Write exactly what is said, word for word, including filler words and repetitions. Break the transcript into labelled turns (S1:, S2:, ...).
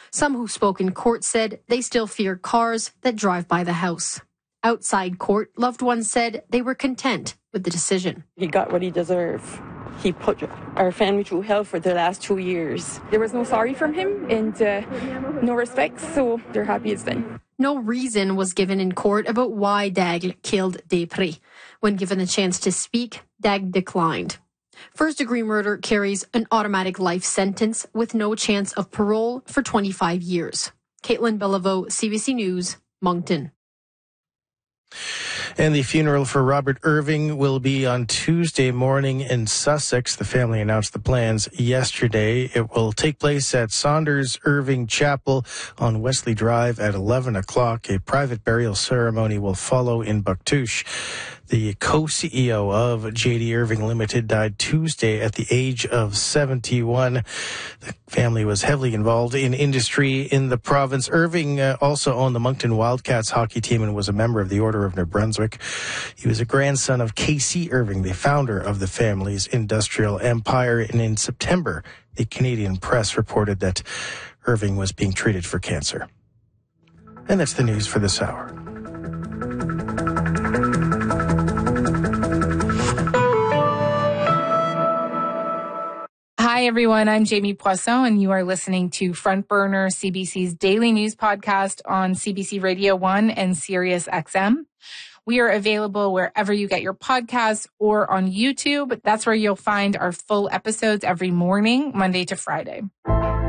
S1: Some who spoke in court said they still fear cars that drive by the house. Outside court, loved ones said they were content with the decision.
S2: He got what he deserved. He put our family through hell for the last two years. There was no sorry from him and uh, no respect, so they're happy it's done.
S1: No reason was given in court about why Daigle killed Després. When given the chance to speak, Daigle declined. First-degree murder carries an automatic life sentence with no chance of parole for twenty-five years. Caitlin Beliveau, C B C News, Moncton.
S3: And the funeral for Robert Irving will be on Tuesday morning in Sussex. The family announced the plans yesterday. It will take place at Saunders Irving Chapel on Wesley Drive at eleven o'clock. A private burial ceremony will follow in Bouctouche. The co-C E O of J D Irving Limited died Tuesday at the age of seventy-one. The family was heavily involved in industry in the province. Irving uh, also owned the Moncton Wildcats hockey team and was a member of the Order of New Brunswick. He was a grandson of K C Irving, the founder of the family's industrial empire. And in September, the Canadian Press reported that Irving was being treated for cancer. And that's the news for this hour.
S4: Hi, everyone. I'm Jamie Poisson, and you are listening to Front Burner, C B C's daily news podcast on C B C Radio one and Sirius X M. We are available wherever you get your podcasts or on YouTube. That's where you'll find our full episodes every morning, Monday to Friday.